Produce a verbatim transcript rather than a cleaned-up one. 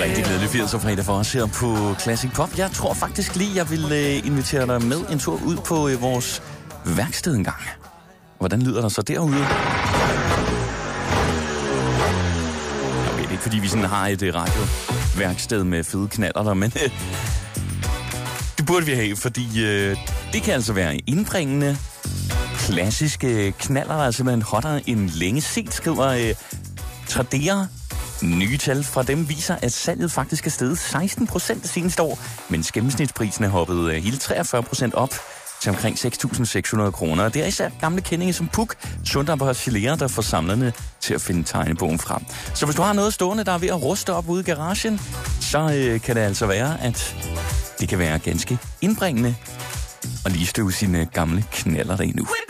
Rigtig glædelig firs og fredag for os her på Classic Pop. Jeg tror faktisk lige, jeg vil uh, invitere dig med en tur ud på uh, vores værksted en gang. Hvordan lyder der så derude? Jeg ved ikke, fordi vi sådan har et uh, radioværksted med fede knaller der, men uh, det burde vi have, fordi uh, det kan altså være indbringende, klassiske knaller, der er simpelthen hottere end længe set, skriver uh, Tradera. Nye tal fra dem viser, at salget faktisk er steget seksten procent det seneste år, mens gennemsnitsprisen er hoppet hele treogfyrre procent op til omkring seks tusind seks hundrede kroner. Det er især gamle kendinge som Puk, Sundar og Chilera, der får samlerne til at finde tegnebogen frem. Så hvis du har noget stående, der er ved at ruste op ude i garagen, så øh, kan det altså være, at det kan være ganske indbringende at lige støve sine gamle knaller der endnu.